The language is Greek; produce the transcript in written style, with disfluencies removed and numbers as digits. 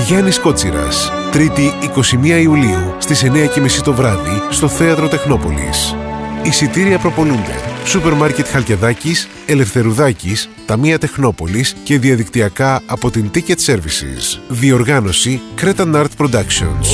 Γιάννης Κότσιρας. Τρίτη 21 Ιουλίου στις 9:30 το βράδυ στο Θέατρο Τεχνόπολης. Εισιτήρια προπολούνται. Σούπερ Μάρκετ Χαλκιδάκης, Ελευθερουδάκης, Ταμεία Τεχνόπολης και διαδικτυακά από την Ticket Services. Διοργάνωση Cretan Art Productions.